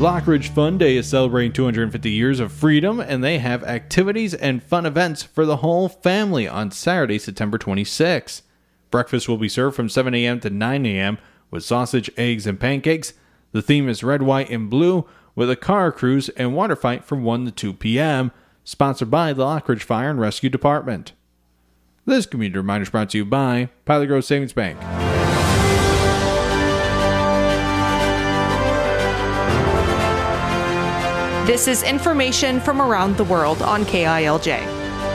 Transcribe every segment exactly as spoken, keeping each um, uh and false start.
Lockridge Fun Day is celebrating two hundred fifty years of freedom, and they have activities and fun events for the whole family on Saturday, September twenty-sixth. Breakfast will be served from seven a.m. to nine a.m. with sausage, eggs, and pancakes. The theme is red, white, and blue, with a car cruise and water fight from one to two p.m., sponsored by the Lockridge Fire and Rescue Department. This community reminder is brought to you by Pilot Grove Savings Bank. This is information from around the world on K I L J.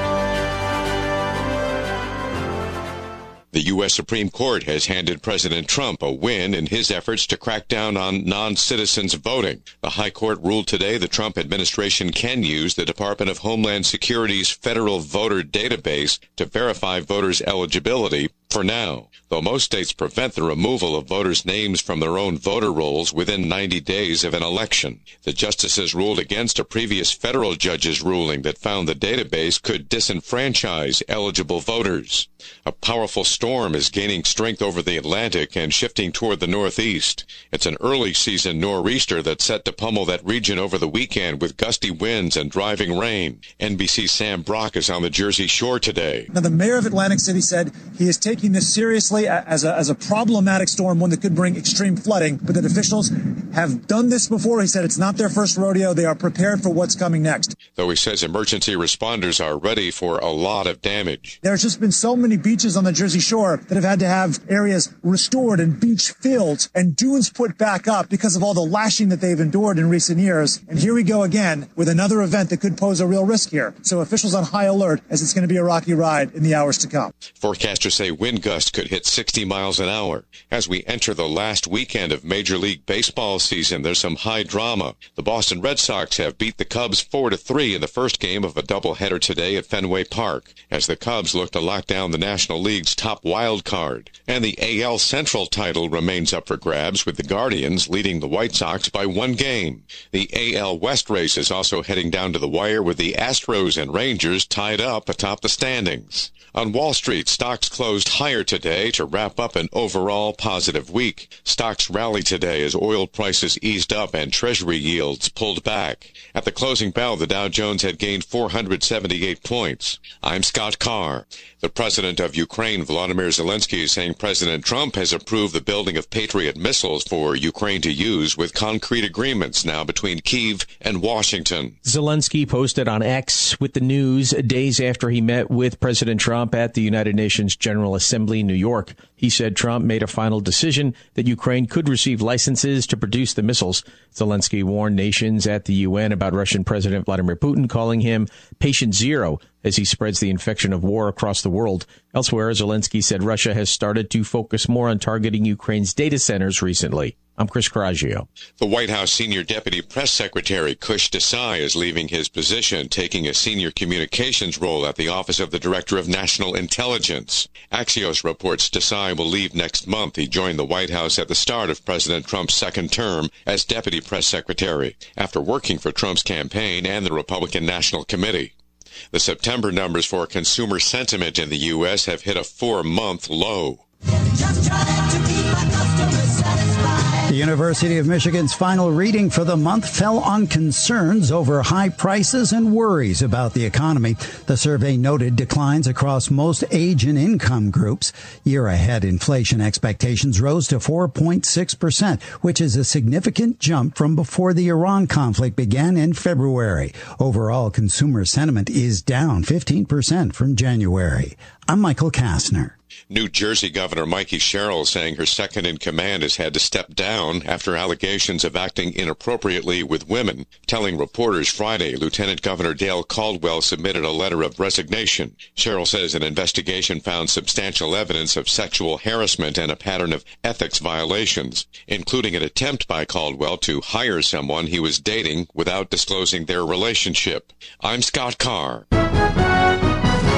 The U S Supreme Court has handed President Trump a win in his efforts to crack down on non-citizens voting. The High Court ruled today the Trump administration can use the Department of Homeland Security's federal voter database to verify voters' eligibility for now, though most states prevent the removal of voters' names from their own voter rolls within ninety days of an election. The justices ruled against a previous federal judge's ruling that found the database could disenfranchise eligible voters. A powerful storm is gaining strength over the Atlantic and shifting toward the northeast. It's an early season nor'easter that's set to pummel that region over the weekend with gusty winds and driving rain. N B C's Sam Brock is on the Jersey Shore today. Now, the mayor of Atlantic City said he is taking this seriously as a, as a problematic storm, one that could bring extreme flooding, but that officials have done this before. He said it's not their first rodeo. They are prepared for what's coming next. Though he says emergency responders are ready for a lot of damage. There's just been so many beaches on the Jersey Shore that have had to have areas restored and beach filled and dunes put back up because of all the lashing that they've endured in recent years. And here we go again with another event that could pose a real risk here. So officials on high alert as it's going to be a rocky ride in the hours to come. Forecasters say wind gusts could hit sixty miles an hour. As we enter the last weekend of Major League Baseball season, there's some high drama. The Boston Red Sox have beat the Cubs four to three in the first game of a doubleheader today at Fenway Park, as the Cubs look to lock down the National League's top wild card. And the A L Central title remains up for grabs, with the Guardians leading the White Sox by one game. The A L West race is also heading down to the wire, with the Astros and Rangers tied up atop the standings. On Wall Street, stocks closed higher today to wrap up an overall positive week. Stocks rallied today as oil prices eased up and Treasury yields pulled back. At the closing bell, the Dow Jones had gained four hundred seventy-eight points. I'm Scott Carr. The president of Ukraine, Volodymyr Zelensky, is saying President Trump has approved the building of Patriot missiles for Ukraine to use, with concrete agreements now between Kyiv and Washington. Zelensky posted on X with the news days after he met with President Trump at the United Nations General Assembly in New York. He said Trump made a final decision that Ukraine could receive licenses to produce the missiles. Zelensky warned nations at the U N about Russian President Vladimir Putin, calling him patient zero as he spreads the infection of war across the world. Elsewhere, Zelensky said Russia has started to focus more on targeting Ukraine's data centers recently. I'm Chris Coraggio. The White House Senior Deputy Press Secretary Kush Desai is leaving his position, taking a senior communications role at the Office of the Director of National Intelligence. Axios reports Desai will leave next month. He joined the White House at the start of President Trump's second term as Deputy Press Secretary, after working for Trump's campaign and the Republican National Committee. The September numbers for consumer sentiment in the U S have hit a four-month low. Just trying to keep my customers satisfied. The University of Michigan's final reading for the month fell on concerns over high prices and worries about the economy. The survey noted declines across most age and income groups. Year-ahead inflation expectations rose to four point six percent, which is a significant jump from before the Iran conflict began in February. Overall, consumer sentiment is down fifteen percent from January. I'm Michael Kastner. New Jersey Governor Mikey Sherrill saying her second-in-command has had to step down after allegations of acting inappropriately with women. Telling reporters Friday, Lieutenant Governor Dale Caldwell submitted a letter of resignation. Sherrill says an investigation found substantial evidence of sexual harassment and a pattern of ethics violations, including an attempt by Caldwell to hire someone he was dating without disclosing their relationship. I'm Scott Carr.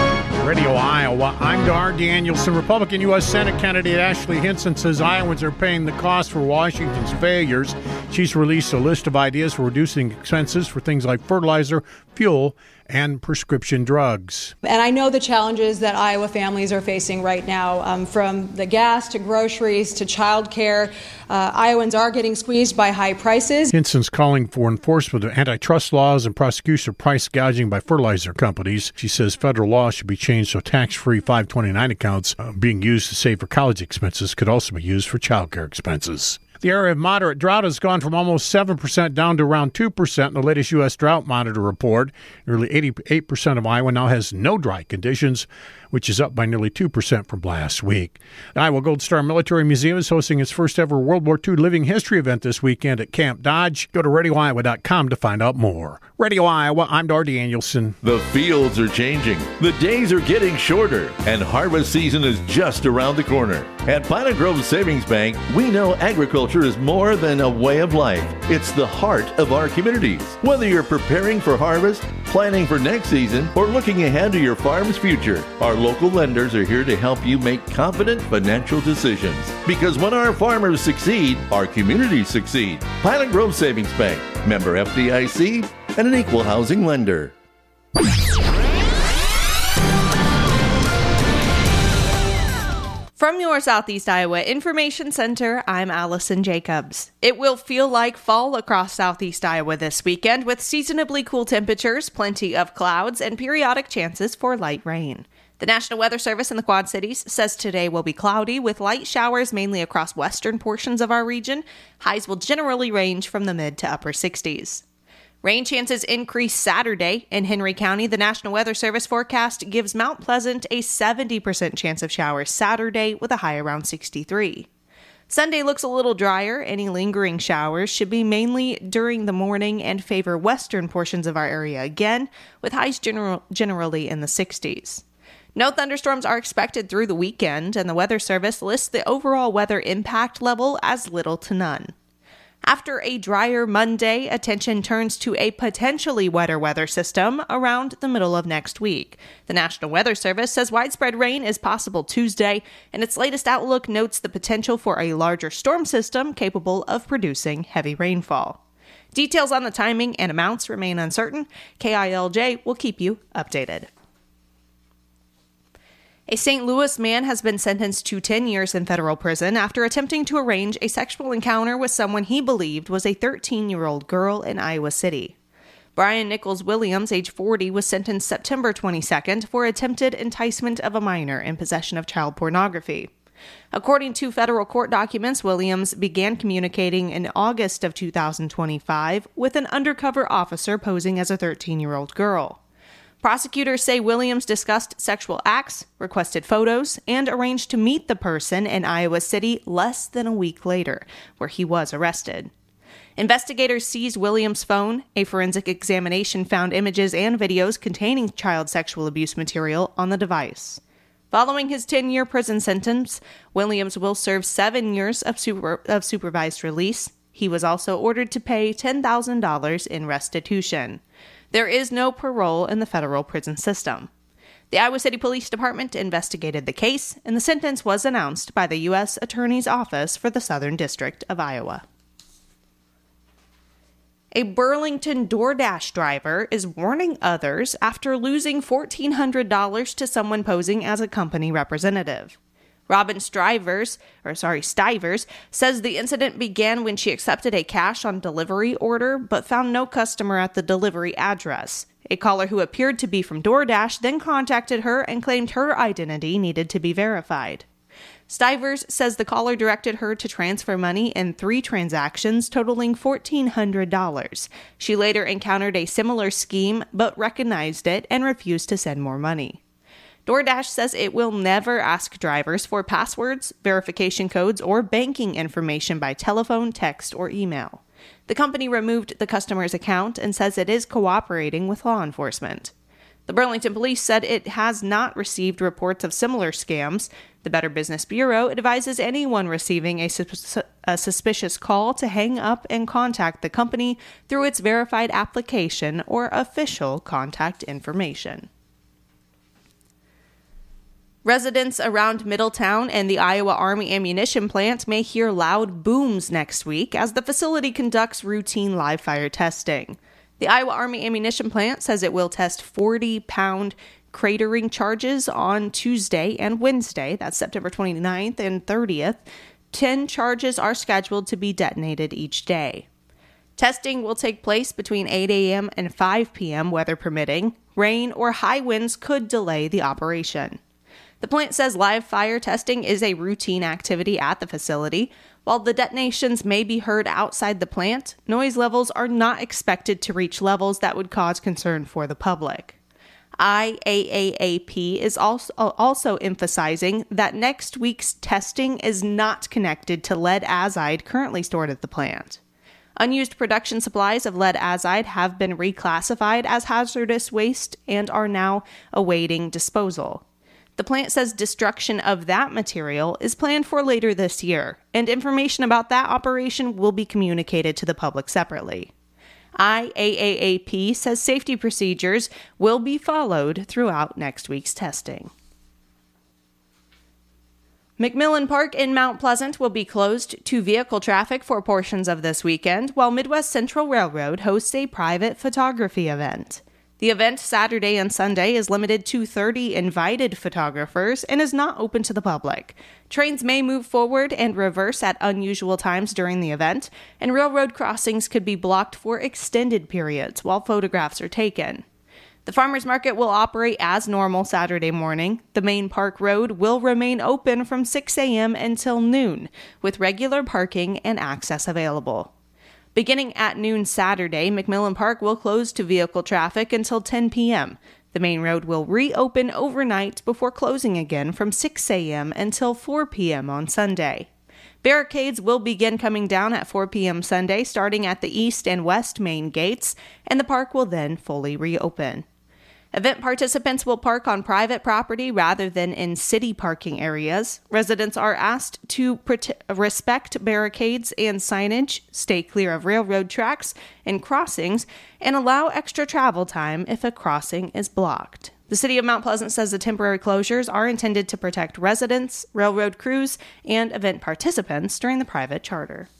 Radio Iowa. I'm Dar Danielson. Republican U S Senate candidate Ashley Hinson says Iowans are paying the cost for Washington's failures. She's released a list of ideas for reducing expenses for things like fertilizer, fuel, and prescription drugs. And I know the challenges that Iowa families are facing right now, um, from the gas to groceries to child care. Uh, Iowans are getting squeezed by high prices. Hinson's calling for enforcement of antitrust laws and prosecution of price gouging by fertilizer companies. She says federal law should be changed so tax-free five twenty-nine accounts uh, being used to save for college expenses could also be used for child care expenses. The area of moderate drought has gone from almost seven percent down to around two percent in the latest U S Drought Monitor report. Nearly eighty-eight percent of Iowa now has no dry conditions, which is up by nearly two percent from last week. The Iowa Gold Star Military Museum is hosting its first ever World War Two Living History event this weekend at Camp Dodge. Go to radio iowa dot com to find out more. Radio Iowa, I'm Dar Danielson. The fields are changing, the days are getting shorter, and harvest season is just around the corner. At Pine Grove Savings Bank, we know agriculture is more than a way of life. It's the heart of our communities. Whether you're preparing for harvest, planning for next season, or looking ahead to your farm's future, our local lenders are here to help you make confident financial decisions. Because when our farmers succeed, our communities succeed. Pine Grove Savings Bank, member F D I C, and an equal housing lender. From your Southeast Iowa Information Center, I'm Allison Jacobs. It will feel like fall across Southeast Iowa this weekend with seasonably cool temperatures, plenty of clouds, and periodic chances for light rain. The National Weather Service in the Quad Cities says today will be cloudy with light showers mainly across western portions of our region. Highs will generally range from the mid to upper sixties. Rain chances increase Saturday. In Henry County, the National Weather Service forecast gives Mount Pleasant a seventy percent chance of showers Saturday with a high around sixty-three. Sunday looks a little drier. Any lingering showers should be mainly during the morning and favor western portions of our area again, with highs general, generally in the sixties. No thunderstorms are expected through the weekend, and the Weather Service lists the overall weather impact level as little to none. After a drier Monday, attention turns to a potentially wetter weather system around the middle of next week. The National Weather Service says widespread rain is possible Tuesday, and its latest outlook notes the potential for a larger storm system capable of producing heavy rainfall. Details on the timing and amounts remain uncertain. K I L J will keep you updated. A Saint Louis man has been sentenced to ten years in federal prison after attempting to arrange a sexual encounter with someone he believed was a thirteen-year-old girl in Iowa City. Brian Nichols Williams, age forty, was sentenced September twenty-second for attempted enticement of a minor in possession of child pornography. According to federal court documents, Williams began communicating in August of two thousand twenty-five with an undercover officer posing as a thirteen-year-old girl. Prosecutors say Williams discussed sexual acts, requested photos, and arranged to meet the person in Iowa City less than a week later, where he was arrested. Investigators seized Williams' phone. A forensic examination found images and videos containing child sexual abuse material on the device. Following his ten-year prison sentence, Williams will serve seven years of, super- of supervised release. He was also ordered to pay ten thousand dollars in restitution. There is no parole in the federal prison system. The Iowa City Police Department investigated the case, and the sentence was announced by the U S Attorney's Office for the Southern District of Iowa. A Burlington DoorDash driver is warning others after losing fourteen hundred dollars to someone posing as a company representative. Robin Stivers, or sorry, Stivers, says the incident began when she accepted a cash on delivery order but found no customer at the delivery address. A caller who appeared to be from DoorDash then contacted her and claimed her identity needed to be verified. Stivers says the caller directed her to transfer money in three transactions totaling fourteen hundred dollars. She later encountered a similar scheme but recognized it and refused to send more money. DoorDash says it will never ask drivers for passwords, verification codes, or banking information by telephone, text, or email. The company removed the customer's account and says it is cooperating with law enforcement. The Burlington Police said it has not received reports of similar scams. The Better Business Bureau advises anyone receiving a, sus- a suspicious call to hang up and contact the company through its verified application or official contact information. Residents around Middletown and the Iowa Army ammunition plant may hear loud booms next week as the facility conducts routine live fire testing. The Iowa Army ammunition plant says it will test forty-pound cratering charges on Tuesday and Wednesday. That's September twenty-ninth and thirtieth. Ten charges are scheduled to be detonated each day. Testing will take place between eight a.m. and five p.m., weather permitting. Rain or high winds could delay the operation. The plant says live fire testing is a routine activity at the facility. While the detonations may be heard outside the plant, noise levels are not expected to reach levels that would cause concern for the public. I A A A P is also, also emphasizing that next week's testing is not connected to lead azide currently stored at the plant. Unused production supplies of lead azide have been reclassified as hazardous waste and are now awaiting disposal. The plant says destruction of that material is planned for later this year, and information about that operation will be communicated to the public separately. I A A A P says safety procedures will be followed throughout next week's testing. McMillan Park in Mount Pleasant will be closed to vehicle traffic for portions of this weekend, while Midwest Central Railroad hosts a private photography event. The event Saturday and Sunday is limited to thirty invited photographers and is not open to the public. Trains may move forward and reverse at unusual times during the event, and railroad crossings could be blocked for extended periods while photographs are taken. The farmers market will operate as normal Saturday morning. The main park road will remain open from six a.m. until noon, with regular parking and access available. Beginning at noon Saturday, McMillan Park will close to vehicle traffic until ten p.m. The main road will reopen overnight before closing again from six a.m. until four p.m. on Sunday. Barricades will begin coming down at four p.m. Sunday, starting at the east and west main gates, and the park will then fully reopen. Event participants will park on private property rather than in city parking areas. Residents are asked to prote- respect barricades and signage, stay clear of railroad tracks and crossings, and allow extra travel time if a crossing is blocked. The City of Mount Pleasant says the temporary closures are intended to protect residents, railroad crews, and event participants during the private charter.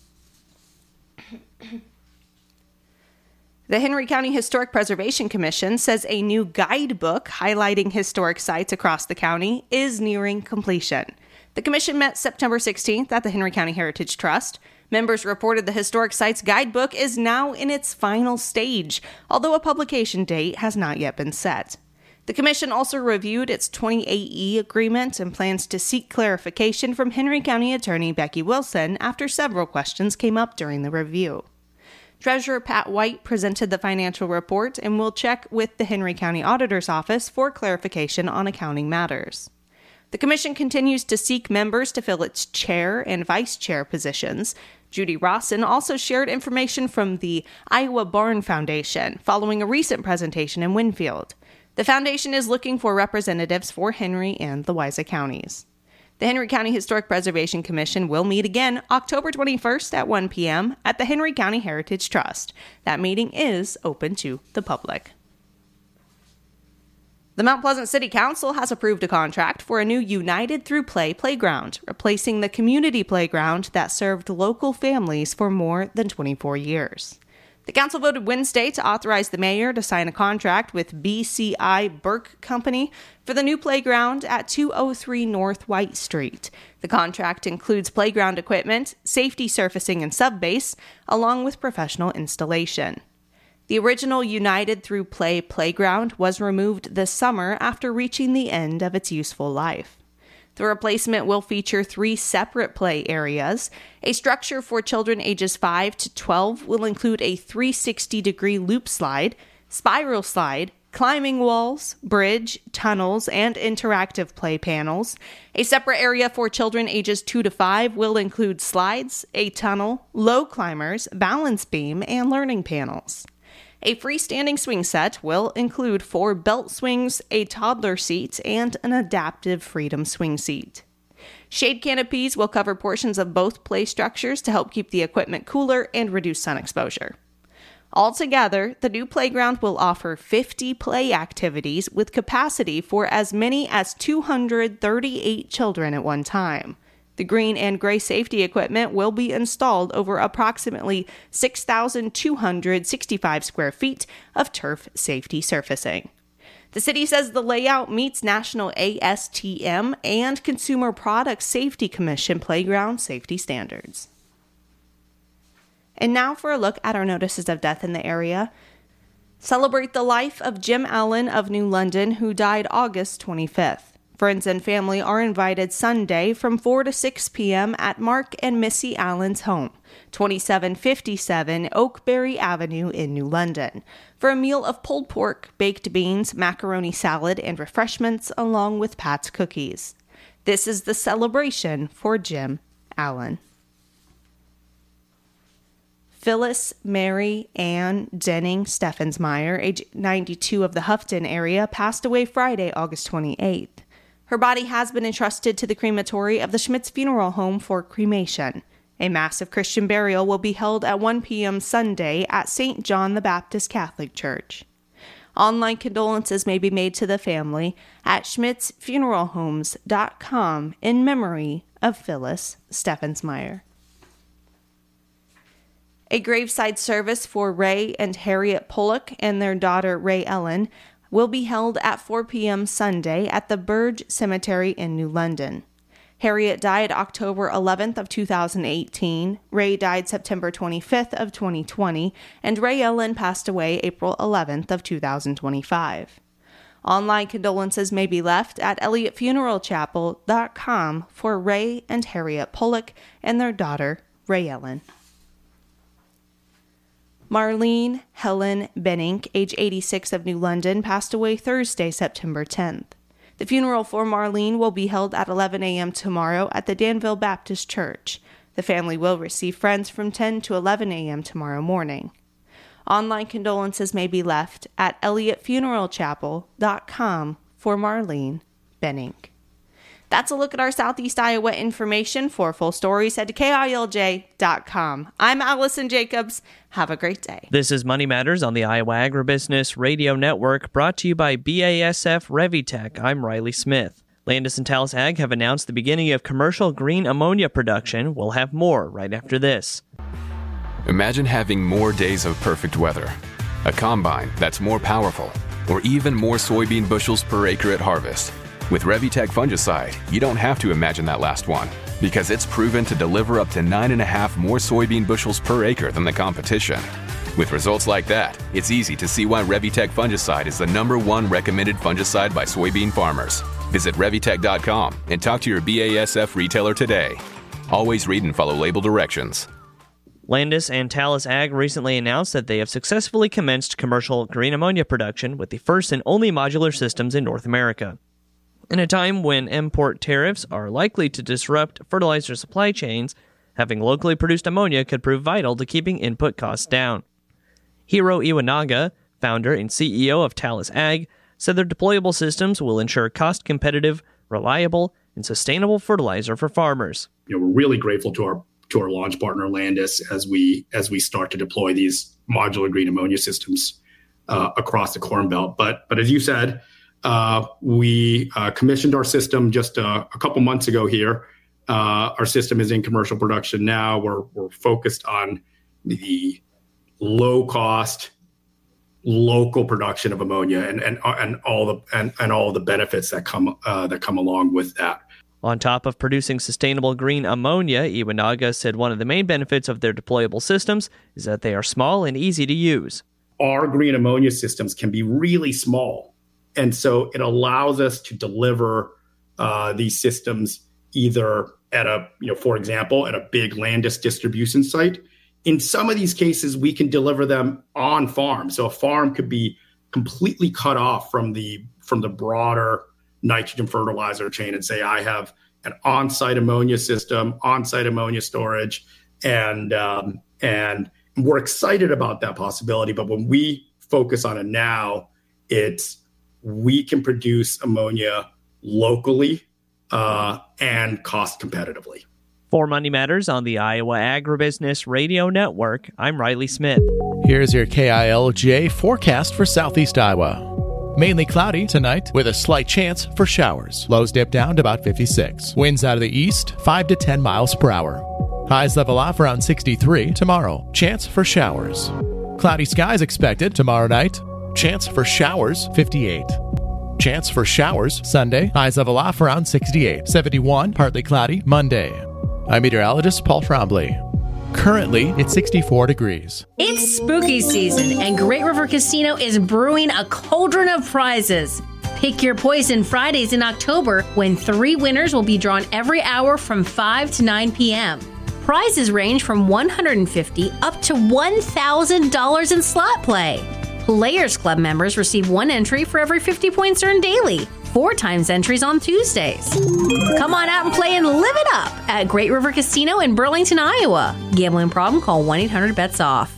The Henry County Historic Preservation Commission says a new guidebook highlighting historic sites across the county is nearing completion. The commission met September sixteenth at the Henry County Heritage Trust. Members reported the Historic Sites Guidebook is now in its final stage, although a publication date has not yet been set. The commission also reviewed its twenty-eight E agreement and plans to seek clarification from Henry County Attorney Becky Wilson after several questions came up during the review. Treasurer Pat White presented the financial report and will check with the Henry County Auditor's Office for clarification on accounting matters. The commission continues to seek members to fill its chair and vice chair positions. Judy Rawson also shared information from the Iowa Barn Foundation following a recent presentation in Winfield. The foundation is looking for representatives for Henry and the Weiza counties. The Henry County Historic Preservation Commission will meet again October twenty-first at one p.m. at the Henry County Heritage Trust. That meeting is open to the public. The Mount Pleasant City Council has approved a contract for a new United Through Play playground, replacing the community playground that served local families for more than twenty-four years. The council voted Wednesday to authorize the mayor to sign a contract with B C I Burke Company for the new playground at two oh three North White Street. The contract includes playground equipment, safety surfacing and subbase, along with professional installation. The original United Through Play playground was removed this summer after reaching the end of its useful life. The replacement will feature three separate play areas. A structure for children ages five to twelve will include a three hundred sixty degree loop slide, spiral slide, climbing walls, bridge, tunnels, and interactive play panels. A separate area for children ages two to five will include slides, a tunnel, low climbers, balance beam, and learning panels. A freestanding swing set will include four belt swings, a toddler seat, and an adaptive Freedom swing seat. Shade canopies will cover portions of both play structures to help keep the equipment cooler and reduce sun exposure. Altogether, the new playground will offer fifty play activities with capacity for as many as two hundred thirty-eight children at one time. The green and gray safety equipment will be installed over approximately six thousand two hundred sixty-five square feet of turf safety surfacing. The city says the layout meets National A S T M and Consumer Product Safety Commission playground safety standards. And now for a look at our notices of death in the area. Celebrate the life of Jim Allen of New London, who died August twenty-fifth. Friends and family are invited Sunday from four to six p.m. at Mark and Missy Allen's home, twenty-seven fifty-seven Oakberry Avenue in New London, for a meal of pulled pork, baked beans, macaroni salad, and refreshments, along with Pat's cookies. This is the celebration for Jim Allen. Phyllis Mary Ann Denning Steffensmeyer, age ninety-two, of the Houghton area, passed away Friday, August twenty-eighth. Her body has been entrusted to the crematory of the Schmitz Funeral Home for cremation. A massive Christian burial will be held at one p.m. Sunday at Saint John the Baptist Catholic Church. Online condolences may be made to the family at schmitz funeral homes dot com in memory of Phyllis Steffensmeyer. A graveside service for Ray and Harriet Pollock and their daughter Ray Ellen will be held at four p.m. Sunday at the Burge Cemetery in New London. Harriet died October eleventh of two thousand eighteen, Ray died September twenty-fifth of twenty twenty, and Ray Ellen passed away April eleventh of two thousand twenty-five. Online condolences may be left at elliott funeral chapel dot com for Ray and Harriet Pollock and their daughter Ray Ellen. Marlene Helen Benink, age eighty-six, of New London, passed away Thursday, September tenth. The funeral for Marlene will be held at eleven a.m. tomorrow at the Danville Baptist Church. The family will receive friends from ten to eleven a.m. tomorrow morning. Online condolences may be left at elliott funeral chapel dot com for Marlene Benink. That's a look at our Southeast Iowa information. For full stories, head to K I L J dot com. I'm Allison Jacobs. Have a great day. This is Money Matters on the Iowa Agribusiness Radio Network, brought to you by B A S F Revitech. I'm Riley Smith. Landis and Talus Ag have announced the beginning of commercial green ammonia production. We'll have more right after this. Imagine having more days of perfect weather, a combine that's more powerful, or even more soybean bushels per acre at harvest. With Revitech fungicide, you don't have to imagine that last one, because it's proven to deliver up to nine and a half more soybean bushels per acre than the competition. With results like that, it's easy to see why Revitech fungicide is the number one recommended fungicide by soybean farmers. Visit Revitech dot com and talk to your B A S F retailer today. Always read and follow label directions. Landis and Talus Ag recently announced that they have successfully commenced commercial green ammonia production with the first and only modular systems in North America. In a time when import tariffs are likely to disrupt fertilizer supply chains, having locally produced ammonia could prove vital to keeping input costs down. Hiro Iwanaga, founder and C E O of Talus Ag, said their deployable systems will ensure cost-competitive, reliable, and sustainable fertilizer for farmers. You know, we're really grateful to our to our launch partner Landis as we as we start to deploy these modular green ammonia systems uh, across the Corn Belt. But but as you said, Uh, we uh, commissioned our system just uh, a couple months ago here. Uh, our system is in commercial production now. We're we're focused on the low cost, local production of ammonia and and and all the and, and all the benefits that come uh, that come along with that. On top of producing sustainable green ammonia, Iwanaga said one of the main benefits of their deployable systems is that they are small and easy to use. Our green ammonia systems can be really small. And so it allows us to deliver uh, these systems either at a, you know, for example, at a big Landis distribution site. In some of these cases, we can deliver them on farm. So a farm could be completely cut off from the from the broader nitrogen fertilizer chain and say, I have an on-site ammonia system, on-site ammonia storage, and um, and we're excited about that possibility. But when we focus on it now, it's we can produce ammonia locally uh, and cost competitively. For Money Matters on the Iowa Agribusiness Radio Network, I'm Riley Smith. Here's your K I L J forecast for Southeast Iowa. Mainly cloudy tonight with a slight chance for showers. Lows dip down to about fifty-six. Winds out of the east, five to ten miles per hour. Highs level off around sixty-three tomorrow. Chance for showers. Cloudy skies expected tomorrow night. Chance for showers, fifty-eight. Chance for showers Sunday. Highs level off around sixty-eight. seventy-one, partly cloudy Monday. I'm meteorologist Paul Trombley. Currently, it's sixty-four degrees. It's spooky season, and Great River Casino is brewing a cauldron of prizes. Pick your poison Fridays in October, when three winners will be drawn every hour from five to nine p.m. Prizes range from one hundred fifty dollars up to one thousand dollars in slot play. Players Club members receive one entry for every fifty points earned daily. Four times entries on Tuesdays. Come on out and play and live it up at Great River Casino in Burlington, Iowa. Gambling problem? Call one eight hundred bets off.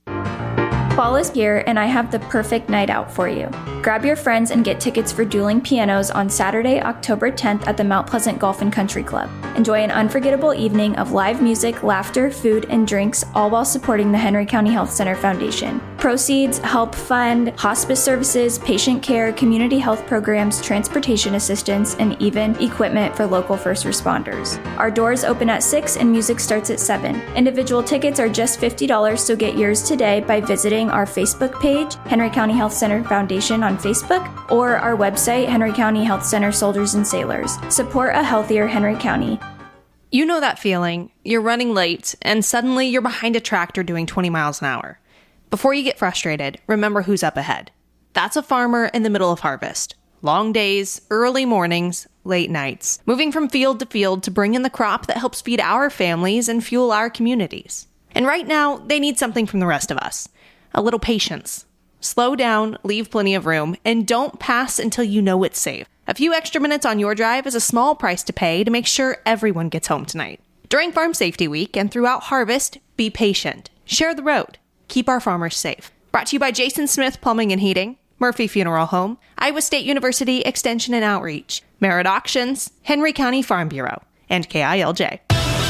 Fall is here, and I have the perfect night out for you. Grab your friends and get tickets for Dueling Pianos on Saturday, October tenth at the Mount Pleasant Golf and Country Club. Enjoy an unforgettable evening of live music, laughter, food, and drinks, all while supporting the Henry County Health Center Foundation. Proceeds help fund hospice services, patient care, community health programs, transportation assistance, and even equipment for local first responders. Our doors open at six and music starts at seven. Individual tickets are just fifty dollars, so get yours today by visiting our Facebook page, Henry County Health Center Foundation on Facebook, or our website, Henry County Health Center Soldiers and Sailors. Support a healthier Henry County. You know that feeling. You're running late, and suddenly you're behind a tractor doing twenty miles an hour. Before you get frustrated, remember who's up ahead. That's a farmer in the middle of harvest. Long days, early mornings, late nights, moving from field to field to bring in the crop that helps feed our families and fuel our communities. And right now, they need something from the rest of us. A little patience. Slow down, leave plenty of room, and don't pass until you know it's safe. A few extra minutes on your drive is a small price to pay to make sure everyone gets home tonight. During Farm Safety Week and throughout harvest, be patient. Share the road. Keep our farmers safe. Brought to you by Jason Smith Plumbing and Heating, Murphy Funeral Home, Iowa State University Extension and Outreach, Merritt Auctions, Henry County Farm Bureau, and K I L J.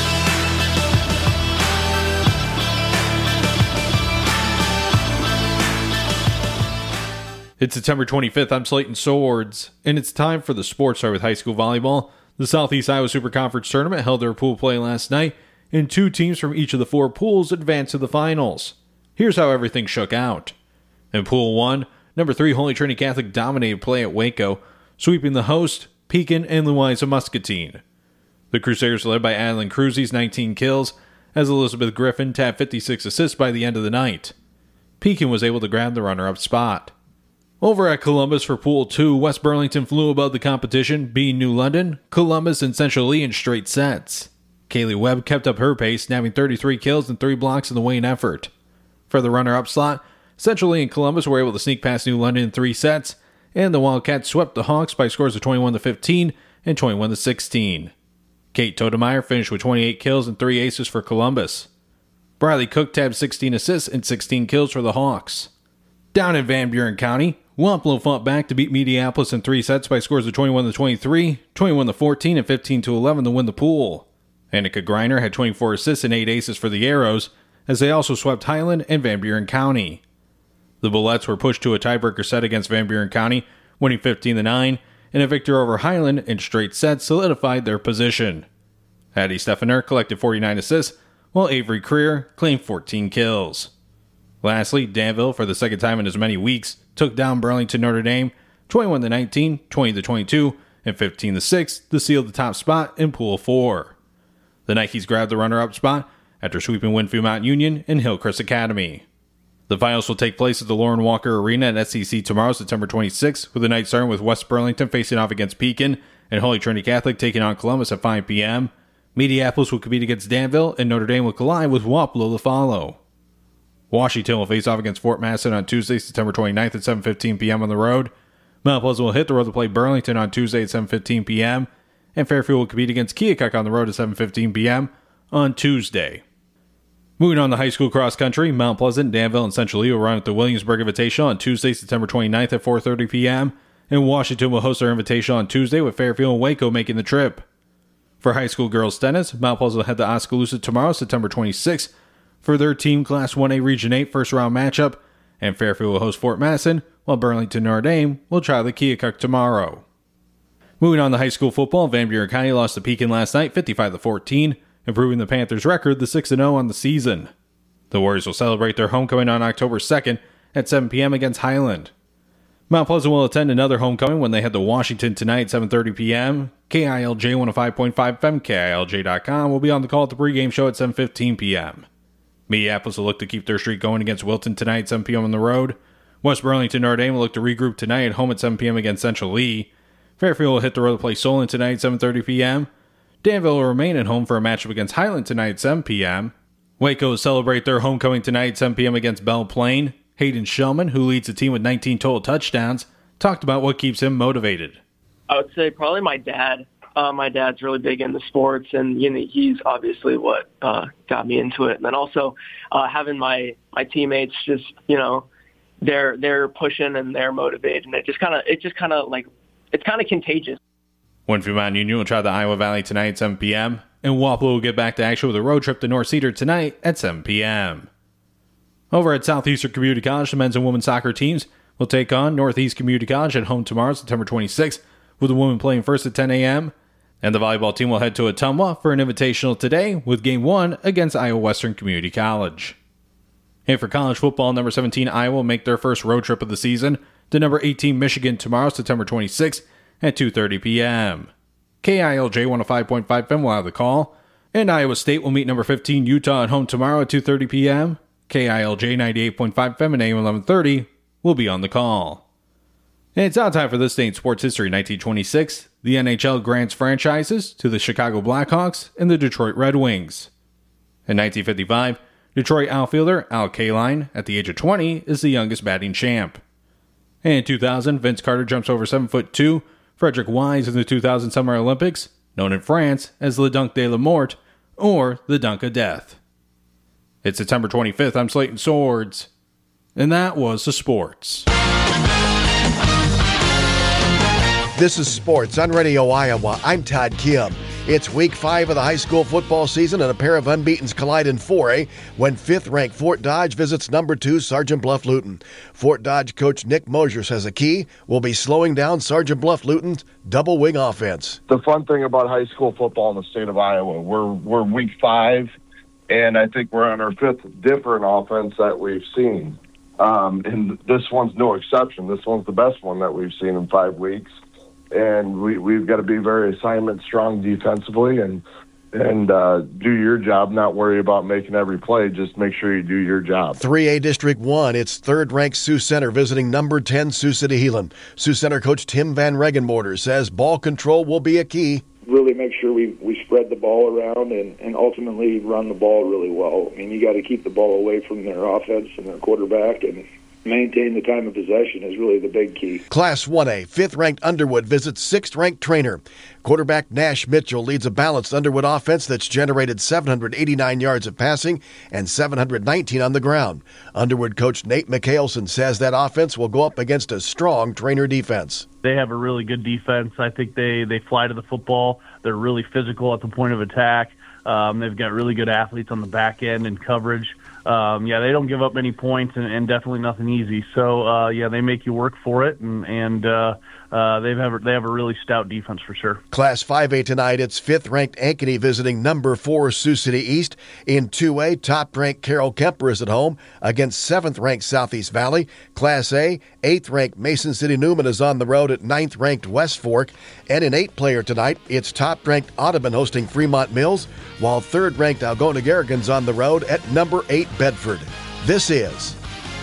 It's September twenty-fifth. I'm Slayton Swords, and it's time for the Sports Start with high school volleyball. The Southeast Iowa Super Conference Tournament held their pool play last night, and two teams from each of the four pools advanced to the finals. Here's how everything shook out. In Pool one, number three Holy Trinity Catholic dominated play at Waco, sweeping the host, Pekin and Louisa Muscatine. The Crusaders led by Adeline Cruzy's nineteen kills, as Elizabeth Griffin tapped fifty-six assists by the end of the night. Pekin was able to grab the runner-up spot. Over at Columbus for Pool two, West Burlington flew above the competition, beating New London, Columbus, and Central Lee in straight sets. Kaylee Webb kept up her pace, nabbing thirty-three kills and three blocks in the Wayne effort. For the runner-up slot, Central Lee and Columbus were able to sneak past New London in three sets, and the Wildcats swept the Hawks by scores of twenty-one to fifteen and twenty-one to sixteen. Kate Todemeyer finished with twenty-eight kills and three aces for Columbus. Briley Cook tabbed sixteen assists and sixteen kills for the Hawks. Down in Van Buren County, Wamplo fought back to beat Mediapolis in three sets by scores of twenty-one to twenty-three, twenty-one to fourteen, and fifteen to eleven to win the pool. Annika Greiner had twenty-four assists and eight aces for the Arrows, as they also swept Highland and Van Buren County. The Bullets were pushed to a tiebreaker set against Van Buren County, winning fifteen to nine, and a victory over Highland in straight sets solidified their position. Addie Stephaner collected forty-nine assists, while Avery Creer claimed fourteen kills. Lastly, Danville, for the second time in as many weeks, took down Burlington Notre Dame twenty-one to nineteen, twenty to twenty-two, and fifteen to six to seal the top spot in Pool four. The Nikes grabbed the runner-up spot after sweeping Winfield Mount Union and Hillcrest Academy. The finals will take place at the Lauren Walker Arena at S E C tomorrow, September twenty-sixth, with the night starting with West Burlington facing off against Pekin and Holy Trinity Catholic taking on Columbus at five p.m. Mediapolis will compete against Danville, and Notre Dame will collide with Wapello to follow. Washington will face off against Fort Madison on Tuesday, September twenty-ninth at seven fifteen p.m. on the road. Mount Pleasant will hit the road to play Burlington on Tuesday at seven fifteen p.m. And Fairfield will compete against Keokuk on the road at seven fifteen p.m. on Tuesday. Moving on to high school cross country, Mount Pleasant, Danville, and Central Lee will run at the Williamsburg Invitational on Tuesday, September twenty-ninth at four thirty p.m. And Washington will host their Invitational on Tuesday with Fairfield and Waco making the trip. For high school girls tennis, Mount Pleasant will head to Oskaloosa tomorrow, September twenty-sixth, for their Team Class one A Region eight first-round matchup, and Fairfield will host Fort Madison, while Burlington Notre Dame will try the Keokuk tomorrow. Moving on to high school football, Van Buren County lost to Pekin last night, fifty-five to fourteen, improving the Panthers' record to six and oh on the season. The Warriors will celebrate their homecoming on October second at seven p.m. against Highland. Mount Pleasant will attend another homecoming when they head to Washington tonight at seven thirty p.m. K I L J one oh five point five F M, K I L J dot com will be on the call at the pregame show at seven fifteen p.m. Minneapolis will look to keep their streak going against Wilton tonight at seven p.m. on the road. West Burlington Notre Dame will look to regroup tonight at home at seven p.m. against Central Lee. Fairfield will hit the road to play Solon tonight at seven thirty p.m. Danville will remain at home for a matchup against Highland tonight at seven p.m. Waco will celebrate their homecoming tonight at seven p.m. against Belle Plaine. Hayden Shellman, who leads the team with nineteen total touchdowns, talked about what keeps him motivated. I would say probably my dad. Uh, my dad's really big into sports, and you know, he's obviously what uh, got me into it. And then also uh, having my, my teammates just, you know, they're they're pushing and they're motivated, and it just kind of it just kind of like it's kind of contagious. Winfield Mountain Union will try the Iowa Valley tonight at seven p.m. and Wapello will get back to action with a road trip to North Cedar tonight at seven p.m. Over at Southeastern Community College, the men's and women's soccer teams will take on Northeast Community College at home tomorrow, September twenty-sixth, with the women playing first at ten a.m. And the volleyball team will head to Ottumwa for an invitational today with Game one against Iowa Western Community College. And for college football, number seventeen Iowa will make their first road trip of the season to number eighteen Michigan tomorrow, September twenty-sixth at two thirty p.m. K I L J one oh five point five F M will have the call, and Iowa State will meet number fifteen Utah at home tomorrow at two thirty p.m. K I L J ninety-eight point five F M and A M eleven thirty will be on the call. And it's now time for this day in sports history. nineteen twenty-six, the N H L grants franchises to the Chicago Blackhawks and the Detroit Red Wings. In nineteen fifty-five, Detroit outfielder Al Kaline, at the age of twenty, is the youngest batting champ. And in two thousand, Vince Carter jumps over seven foot two Frederick Wise in the two thousand Summer Olympics, known in France as Le Dunk de la Mort, or the Dunk of Death. It's September twenty-fifth, I'm Slayton Swords, and that was the sports. This is Sports on Radio Iowa. I'm Todd Kim. It's week five of the high school football season, and a pair of unbeatens collide in four A when fifth-ranked Fort Dodge visits number two Sergeant Bluff Luton. Fort Dodge coach Nick Mosier says a key will be slowing down Sergeant Bluff Luton's double-wing offense. The fun thing about high school football in the state of Iowa, we're we're week five, and I think we're on our fifth different offense that we've seen. Um, and this one's no exception. This one's the best one that we've seen in five weeks. And we, we've got to be very assignment strong defensively and and uh, do your job, not worry about making every play. Just make sure you do your job. three A District one, it's third-ranked Sioux Center visiting number ten Sioux City Heelan. Sioux Center coach Tim Van Regenborder says ball control will be a key. Really make sure we, we spread the ball around and, and ultimately run the ball really well. I mean, you got to keep the ball away from their offense and their quarterback, and maintain the time of possession is really the big key. Class one A, fifth-ranked Underwood visits sixth-ranked Trainer. Quarterback Nash Mitchell leads a balanced Underwood offense that's generated seven hundred eighty-nine yards of passing and seven hundred nineteen on the ground. Underwood coach Nate McHaleson says that offense will go up against a strong Trainer defense. They have a really good defense. I think they, they fly to the football. They're really physical at the point of attack. Um, they've got really good athletes on the back end and coverage. Um, yeah, they don't give up many points, and, and definitely nothing easy. So, uh, yeah, they make you work for it, and, and uh, uh, they have they have a really stout defense for sure. Class five A tonight, it's fifth-ranked Ankeny visiting number four Sioux City East. In two A, top-ranked Carroll Kemper is at home against seventh-ranked Southeast Valley. Class A, eighth-ranked Mason City Newman is on the road at ninth-ranked West Fork. And in eight-player tonight, it's top-ranked Audubon hosting Fremont Mills, while third-ranked Algona Garrigan's on the road at number eight Bedford. This is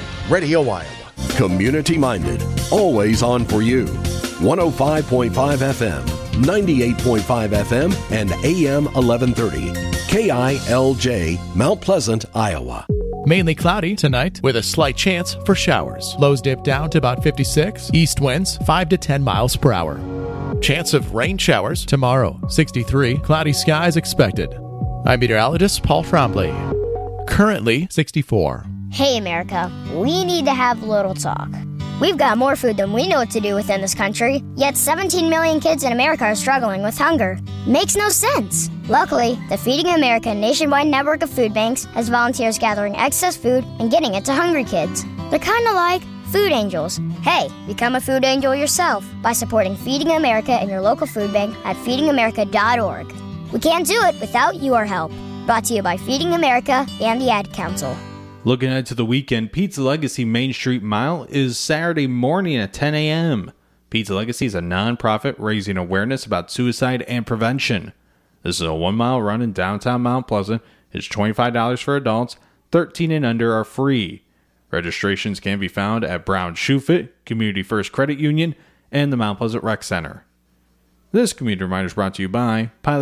Radio Iowa. Community-minded, always on for you. one oh five point five F M, ninety-eight point five F M, and A M eleven thirty. K I L J, Mount Pleasant, Iowa. Mainly cloudy tonight with a slight chance for showers. Lows dip down to about fifty-six. East winds five to ten miles per hour. Chance of rain showers tomorrow, sixty-three. Cloudy skies expected. I'm meteorologist Paul Trombley. Currently sixty-four. Hey, America, we need to have a little talk. We've got more food than we know what to do with in this country, yet seventeen million kids in America are struggling with hunger. Makes no sense. Luckily, the Feeding America nationwide network of food banks has volunteers gathering excess food and getting it to hungry kids. They're kind of like food angels. Hey, become a food angel yourself by supporting Feeding America and your local food bank at feeding america dot org. We can't do it without your help. Brought to you by Feeding America and the Ad Council. Looking ahead to the weekend, Pizza Legacy Main Street Mile is Saturday morning at ten a.m. Pizza Legacy is a nonprofit raising awareness about suicide and prevention. This is a one-mile run in downtown Mount Pleasant. It's twenty-five dollars for adults. thirteen and under are free. Registrations can be found at Brown Shoe Fit, Community First Credit Union, and the Mount Pleasant Rec Center. This community reminder is brought to you by Pilot